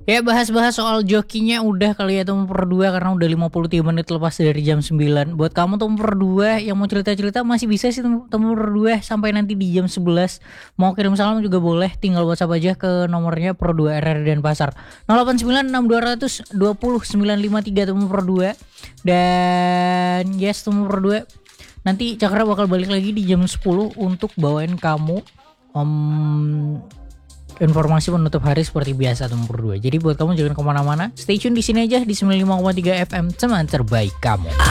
Ya bahas-bahas soal jokinya udah kali ya Temu per 2 karena udah 53 menit lepas dari jam 9. Buat kamu Temu per 2 yang mau cerita-cerita masih bisa sih Temu per 2 sampai nanti di jam 11. Mau kirim salam juga boleh, tinggal WhatsApp aja ke nomornya per 2 RR Denpasar. 0896 200 20 953 Temu per 2. Dan yes Temu per 2. Nanti Cakra bakal balik lagi di jam 10 untuk bawain kamu informasi penutup hari seperti biasa nomor 2. Jadi buat kamu jangan kemana-mana, stay tune di sini aja di 95,3 FM teman terbaik kamu.